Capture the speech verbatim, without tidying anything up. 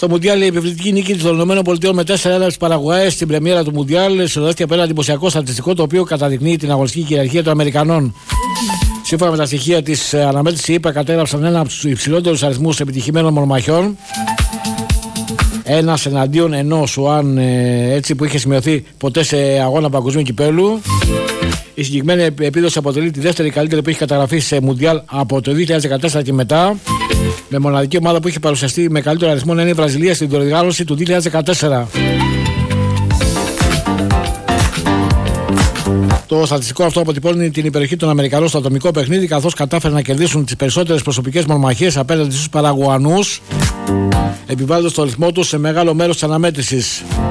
Στο Μουντιάλ η επιβλητική νίκη των ΗΠΑ με τέσσερα ένα της Παραγουάης στην πρεμιέρα του Μουντιάλ συνοδεύτηκε από ένα εντυπωσιακό στατιστικό το οποίο καταδεικνύει την αγωνιστική κυριαρχία των Αμερικανών. Σύμφωνα με τα στοιχεία της αναμέτρησης, οι ΗΠΑ κατέγραψαν ένα από τους υψηλότερους αριθμούς επιτυχημένων μονομαχιών. Ένας εναντίον ενός ουάν, έτσι, που είχε σημειωθεί ποτέ σε αγώνα παγκοσμίου κυπέλου. Η συγκεκριμένη επίδοση αποτελεί τη δεύτερη καλύτερη που έχει καταγραφεί σε Μουντιάλ από το δύο χιλιάδες δεκατέσσερα και μετά. Με μοναδική ομάδα που έχει παρουσιαστεί με καλύτερο αριθμό να είναι η Βραζιλία στην διοργάνωση του δύο χιλιάδες δεκατέσσερα. Το στατιστικό αυτό αποτυπώνει την υπεροχή των Αμερικανών στο ατομικό παιχνίδι, καθώς κατάφεραν να κερδίσουν τις περισσότερες προσωπικές μονομαχίες απέναντι στους Παραγουανούς, επιβάλλοντας το ρυθμό τους σε μεγάλο μέρος της αναμέτρησης.